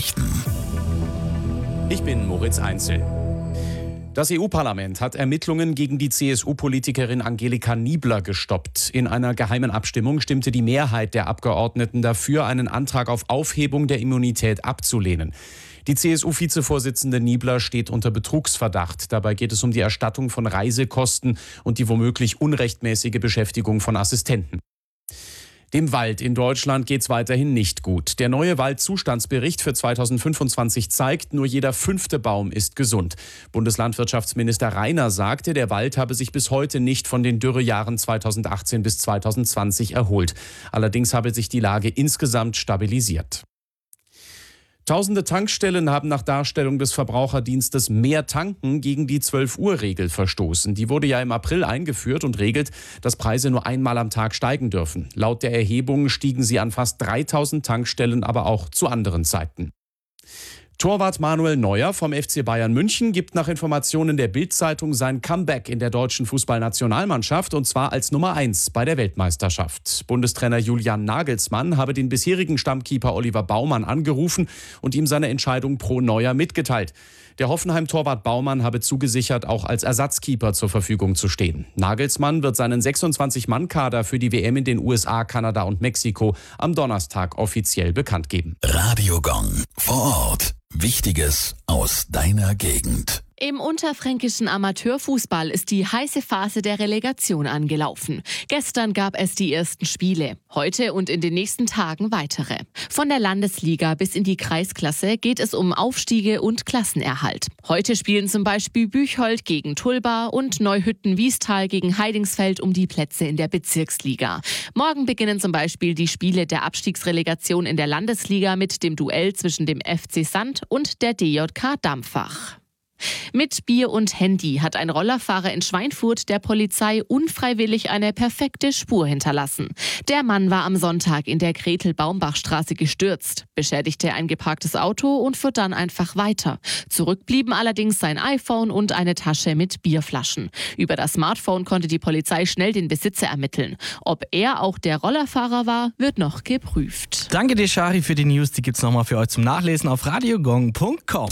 Nachrichten. Ich bin Moritz Einzel. Das EU-Parlament hat Ermittlungen gegen die CSU-Politikerin Angelika Niebler gestoppt. In einer geheimen Abstimmung stimmte die Mehrheit der Abgeordneten dafür, einen Antrag auf Aufhebung der Immunität abzulehnen. Die CSU-Vizevorsitzende Niebler steht unter Betrugsverdacht. Dabei geht es um die Erstattung von Reisekosten und die womöglich unrechtmäßige Beschäftigung von Assistenten. Dem Wald in Deutschland geht es weiterhin nicht gut. Der neue Waldzustandsbericht für 2025 zeigt, nur jeder 5. Baum ist gesund. Bundeslandwirtschaftsminister Rainer sagte, der Wald habe sich bis heute nicht von den Dürrejahren 2018 bis 2020 erholt. Allerdings habe sich die Lage insgesamt stabilisiert. Tausende Tankstellen haben nach Darstellung des Verbraucherdienstes Mehr Tanken gegen die 12-Uhr-Regel verstoßen. Die wurde ja im April eingeführt und regelt, dass Preise nur einmal am Tag steigen dürfen. Laut der Erhebung stiegen sie an fast 3000 Tankstellen, aber auch zu anderen Zeiten. Torwart Manuel Neuer vom FC Bayern München gibt nach Informationen der Bild-Zeitung sein Comeback in der deutschen Fußballnationalmannschaft und zwar als Nummer 1 bei der Weltmeisterschaft. Bundestrainer Julian Nagelsmann habe den bisherigen Stammkeeper Oliver Baumann angerufen und ihm seine Entscheidung pro Neuer mitgeteilt. Der Hoffenheim-Torwart Baumann habe zugesichert, auch als Ersatzkeeper zur Verfügung zu stehen. Nagelsmann wird seinen 26-Mann-Kader für die WM in den USA, Kanada und Mexiko am Donnerstag offiziell bekannt geben. Radio Gong vor Ort. Wichtiges aus deiner Gegend. Im unterfränkischen Amateurfußball ist die heiße Phase der Relegation angelaufen. Gestern gab es die ersten Spiele, heute und in den nächsten Tagen weitere. Von der Landesliga bis in die Kreisklasse geht es um Aufstiege und Klassenerhalt. Heute spielen zum Beispiel Büchhold gegen Tulba und Neuhütten-Wiestal gegen Heidingsfeld um die Plätze in der Bezirksliga. Morgen beginnen zum Beispiel die Spiele der Abstiegsrelegation in der Landesliga mit dem Duell zwischen dem FC Sand und der DJK Dampfach. Mit Bier und Handy hat ein Rollerfahrer in Schweinfurt der Polizei unfreiwillig eine perfekte Spur hinterlassen. Der Mann war am Sonntag in der Gretel-Baumbach-Straße gestürzt, beschädigte ein geparktes Auto und fuhr dann einfach weiter. Zurück blieben allerdings sein iPhone und eine Tasche mit Bierflaschen. Über das Smartphone konnte die Polizei schnell den Besitzer ermitteln. Ob er auch der Rollerfahrer war, wird noch geprüft. Danke dir, Shari, für die News. Die gibt's nochmal für euch zum Nachlesen auf radiogong.com.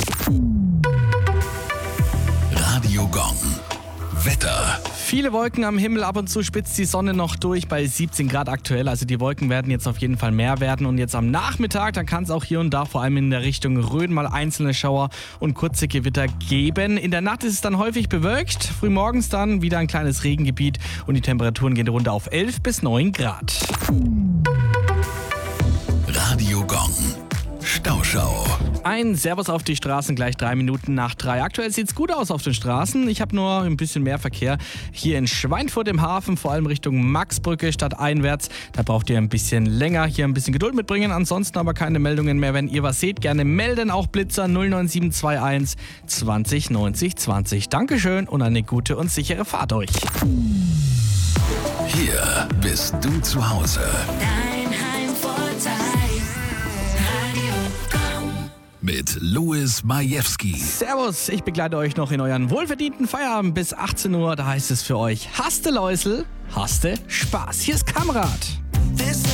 Radio Gong. Wetter. Viele Wolken am Himmel, ab und zu spitzt die Sonne noch durch bei 17 Grad aktuell. Also die Wolken werden jetzt auf jeden Fall mehr werden. Und jetzt am Nachmittag, da kann es auch hier und da vor allem in der Richtung Rhön mal einzelne Schauer und kurze Gewitter geben. In der Nacht ist es dann häufig bewölkt. Frühmorgens dann wieder ein kleines Regengebiet und die Temperaturen gehen runter auf 11 bis 9 Grad. Radio Gong. Stauschau. Ein Servus auf die Straßen, gleich 3 Minuten nach 3. Aktuell sieht es gut aus auf den Straßen. Ich habe nur ein bisschen mehr Verkehr hier in Schweinfurt im Hafen, vor allem Richtung Maxbrücke stadteinwärts. Da braucht ihr ein bisschen länger, hier ein bisschen Geduld mitbringen. Ansonsten aber keine Meldungen mehr. Wenn ihr was seht, gerne melden. Auch Blitzer 09721 20 90 20. Dankeschön und eine gute und sichere Fahrt euch. Hier bist du zu Hause. Dein Heimvorteil. Mit Louis Majewski. Servus, ich begleite euch noch in euren wohlverdienten Feierabend bis 18 Uhr. Da heißt es für euch, haste Läusel, haste Spaß. Hier ist Kamerad.